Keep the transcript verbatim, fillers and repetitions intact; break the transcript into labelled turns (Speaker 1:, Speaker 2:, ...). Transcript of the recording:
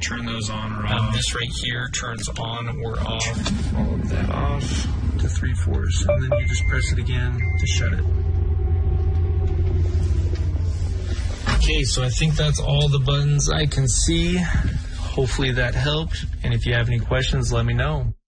Speaker 1: turn those on or
Speaker 2: Um,
Speaker 1: off.
Speaker 2: this right here turns on or off.
Speaker 1: All of that off to three fours, and then you just press it again to shut it. Okay, so I think that's all the buttons I can see. Hopefully that helped, and if you have any questions, let me know.